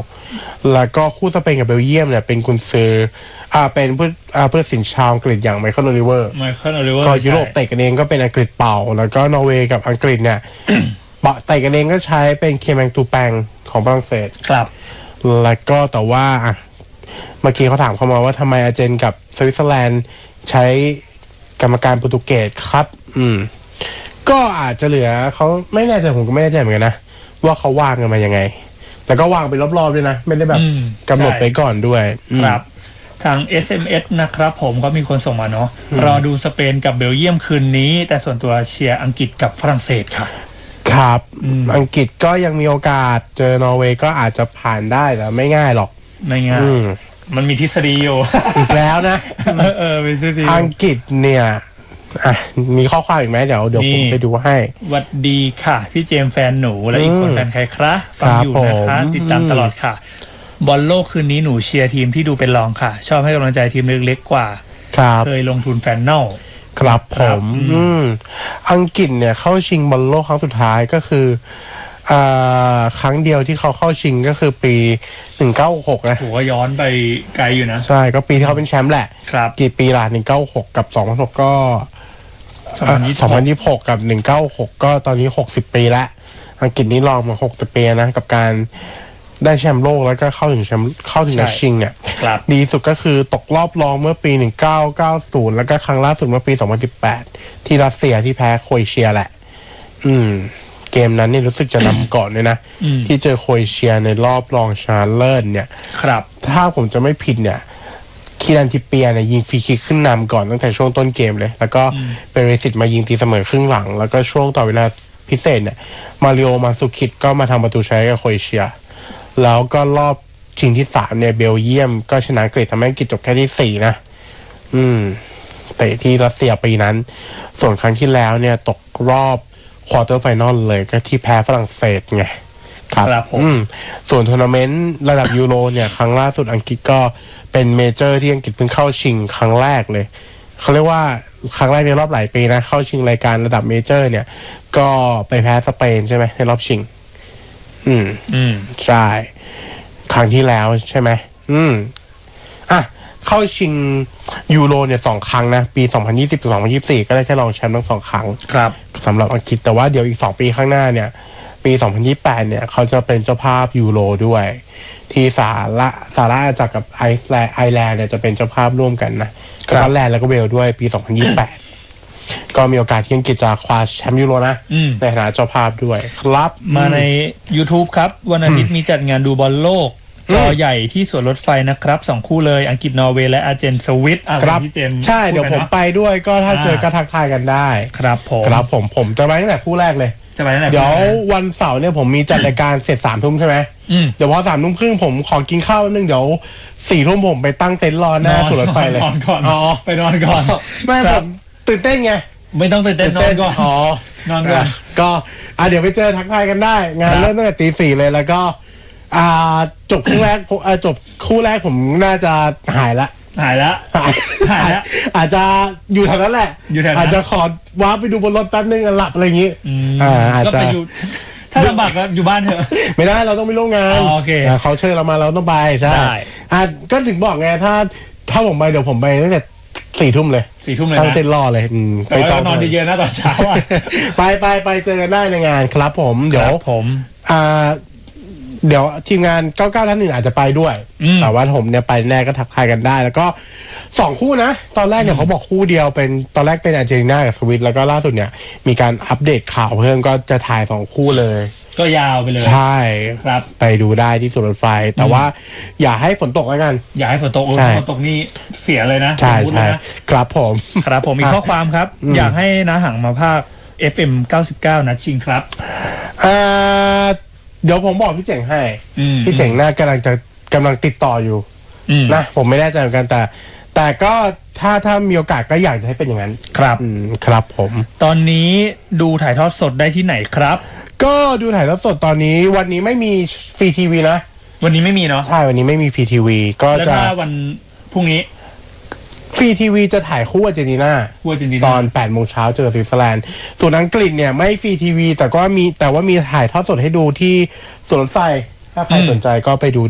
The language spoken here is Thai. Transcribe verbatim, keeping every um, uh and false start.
แล้วก็คู่สเปนกับเบลเยียมเนี่ยเป็นกุนซืออ่าเป็นผู้อ่าผู้ตัดสินชาวอังกฤษอย่างไมเคิลโอลิเวอร์ไมเคิลโอลิเวอร์ก็ยุโรปเตะกันเองก็เป็นอังกฤษเป่าแล้วก็นอร์เวย์กับอังกฤษเนี่ย เตะกันเองก็ใช้เป็นเคแมงตูแปงของฝรั่งเศสครับแล้วก็แต่ว่าอ่ะเมื่อกี้เขาถามเข้ามาว่าทำไมอาร์เจนกับสวิตเซอร์แลนด์ใช้กรรมการโปรตุเกสครับอืมก็อาจจะเหลือเขาไม่แน่ใจผมก็ไม่แน่ใจเหมือนกันนะว่าเขาวางกันมายังไงแต่ก็วางไปรอบๆด้วยนะไม่ได้แบบกำหนดไปก่อนด้วยครับทาง เอส เอ็ม เอส นะครับผมก็มีคนส่งมาเนาะรอดูสเปนกับเบลเยียมคืนนี้แต่ส่วนตัวเชียร์อังกฤษกับฝรั่งเศสครับครับอังกฤษก็ยังมีโอกาสเจอนอร์เวย์ก็อาจจะผ่านได้แต่ไม่ง่ายหรอกไม่ง่ายมันมีทฤษฎีอยู่อีกแล้วนะเออมีทฤษฎีอังกฤษเนี่ยอ่ะมีข้อความอีกไหมเดี๋ยวเดี๋ยวผมไปดูให้สวัสดีค่ะพี่เจมแฟนหนูและอีกคนแฟนใครครับฟังอยู่นะคะติดตามตลอดค่ะบอลโลกคืนนี้หนูเชียร์ทีมที่ดูเป็นรองค่ะชอบให้กำลังใจทีมเล็กๆกว่าเคยลงทุนแฟนเน่าครับผมอืมอังกฤษเนี่ยเข้าชิงบอลโลกครั้งสุดท้ายก็คืออ่าครั้งเดียวที่เขาเข้าชิงก็คือปีหนึ่งเก้าหกนะโหย้อนไปไกลอยู่นะใช่ก็ปีที่เขาเป็นแชมป์แหละครับกี่ปีล่ะหนึ่งเก้าหกกับสองพันหกก็สองพันยี่สิบหกกับหนึ่งเก้าหกก็ตอนนี้หกสิบปีแล้วอังกฤษนี่รองมาหกสิบปีนะกับการได้แชมป์โลกแล้วก็เข้าถึงแชมป์เข้าถึงนัดชิงเนี่ยดีสุดก็คือตกรอบรองเมื่อปีหนึ่งเก้าเก้าศูนย์แล้วก็ครั้งล่าสุดเมื่อปีสองพันสิบแปดที่รัสเซียที่แพ้โครเอเชียแหละอืมเกมนั้นนี่รู้สึกจะนำก่อนเลยนะที่เจอโครเอเชียในรอบรองชนะเลิศเนี่ยครับถ้าผมจะไม่ผิดเนี่ยคีรันทิเปียเนี่ยยิงฟรีคิกขึ้นนำก่อนตั้งแต่ช่วงต้นเกมเลยแล้วก็เปเรซิตมายิงตีเสมอครึ่งหลังแล้วก็ช่วงต่อเวลาพิเศษเนี่ยมาริโอมาซุคิดก็มาทำประตูชัยกับโครเอเชียแล้วก็รอบชิงที่สามเนี่ยเบลเยียมก็ชนะอังกฤษทำให้อังกฤษจบแค่ที่สี่นะอืมเตะที่รัสเซียปีนั้นส่วนครั้งที่แล้วเนี่ยตกรอบควอเตอร์ไฟนอลเลยก็ที่แพ้ฝรั่งเศสไงครับอืมส่วนทัวร์นาเมนต์ระดับยูโรเนี่ยครั้งล่าสุดอังกฤษก็เป็นเมเจอร์ที่อังกฤษเพิ่งเข้าชิงครั้งแรกเลยเขาเรียกว่าครั้งแรกในรอบหลายปีนะเข้าชิงรายการระดับเมเจอร์เนี่ยก็ไปแพ้สเปนใช่ไหมในรอบชิงอืมอืมใช่ครั้งที่แล้วใช่ไหมอืมอ่ะเข้าชิงยูโรเนี่ยสองครั้งนะปีสองพันยี่สิบกับสองพันยี่สิบสี่ก็ได้แค่รองแชมป์ทั้งสองครั้งครับสำหรับอังกฤษแต่ว่าเดี๋ยวอีกสองปีข้างหน้าเนี่ยปีสองพันยี่สิบแปดเนี่ยเขาจะเป็นเจ้าภาพยูโรด้วยที่สหรัฐสหรัฐอาณาจักรกับไอซ์แลนด์ไอร์แลนด์เนี่ยจะเป็นเจ้าภาพร่วมกันนะสกอตแลนด์แล้วก็เวลด้วยปีสองพันยี่สิบแปดก็มีโอกาสที่อังกฤษจะคว้าแชมป์ยูโรนะในฐานะเจ้าภาพด้วยครับมาใน YouTube ครับวันอาทิตย์มีจัดงานดูบอลโลกจอใหญ่ที่สวนรถไฟนะครับสองคู่เลยอังกฤษนอร์เวย์และอาร์เจนสวิตครับใช่เดี๋ยวผมไปด้วยก็ถ้าเจอก็ทักทายกันได้ครับผมครับผมผมจะไปตั้งแต่คู่แรกเลยจะไปตั้งแต่เดี๋ยววันเสาร์เนี่ยผมมีจัดรายการเสร็จสามทุ่มใช่ไหมเดี๋ยวพอสามทุ่มครึ่งผมขอกินข้าวนึงเดี๋ยวสี่ทุ่มผมไปตั้งเต็นท์รอหน้าสวนรถไฟเลยนอนก่อนอ๋อไปนอนก่อนไม่ผมตื่นเต้นไงไม่ต้องตื่นเต้นนอนก่อนอ๋อนอนก่อนก็อ่ะเดี๋ยวไปเจอทักทายกันได้งานเริ่มตั้งแต่ตีสี่เลยแล้วก็อ่าจบคู่แรกอ่าจบคู่แรกผมน่าจะหายละหายละหายหายละอาจจะอยู่แถวนั้นแหละอยู่แถวนั้นอาจจะขอว้าไปดูบนรถแป๊บนึงหลับอะไรอย่างงี้อ่าอาจจะถ้าลำบากก็อยู่บ้านเถอะไม่ได้เราต้องไปร่วมงานโอเคเขาเชิญเรามาเราต้องไปใช่อ่าก็ถึงบอกไงถ้าถ้าผมไปเดี๋ยวผมไปตั้งแต่สี่ทุ่มเลยสี่ทุ่มเลยตั้งเต็นท์รอเลยไปนอนเยอะๆนะตอนเช้าไปไปไปเจอกันได้ในงานครับผมเดี๋ยวผมอ่าเดี๋ยวทีมงานเก้าสิบเก้าท่านหนึ่งอาจจะไปด้วยแต่ว่าผมเนี่ยไปแน่ก็ทักทายกันได้แล้วก็สองคู่นะตอนแรกเนี่ยเขาบอกคู่เดียวเป็นตอนแรกเป็นอาร์เจนตินากับสวิตแล้วก็ล่าสุดเนี่ยมีการอัปเดตข่าวเพิ่มก็จะถ่ายสองคู่เลยก็ยาวไปเลยใช่ครับไปดูได้ที่สวนรถไฟแต่ว่าอย่าให้ฝนตกแล้วกันอย่าให้ฝนตกฝนตกนี่เสียเลยนะใช่ใช่ครับผมครับผมมีข้อความครับอยากให้น้าหังมาภาค เอฟ เอ็ม เก้าสิบเก้านัดชิงครับอ่าเดี๋ยวผมบอกพี่เจ๋งให้พี่เจ๋งน่ากำลังจะกำลังติดต่ออยู่นะผมไม่แน่ใจเหมือนกันแต่แต่ก็ถ้าถ้ามีโอกาสก็อยากจะให้เป็นอย่างนั้นครับครับผมตอนนี้ดูถ่ายทอดสดได้ที่ไหนครับก็ดูถ่ายทอดสดตอนนี้วันนี้ไม่มีฟรีทีวีนะวันนี้ไม่มีเนาะใช่วันนี้ไม่มีฟรีทีวีก็จะแล้ววันพรุ่งนี้ฟรีทีวีจะถ่ายคู่อาร์เจนตินาตอนแปดโมงเช้าเจอสวิตเซอร์แลนด์ส่วนอังกฤษเนี่ยไม่ฟรีทีวีแต่ก็มีแต่ว่ามีถ่ายทอดสดให้ดูที่สวนรถไฟถ้าใครสนใจก็ไปดู